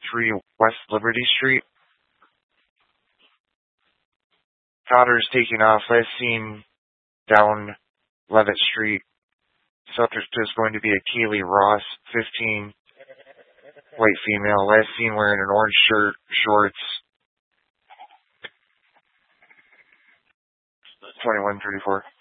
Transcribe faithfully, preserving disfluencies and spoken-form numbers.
three West Liberty Street. Cotter's taking off. Last seen down Levitt Street. Subject is going to be a Keely Ross, fifteen, white female. Last seen wearing an orange shirt, shorts. twenty-one thirty-four.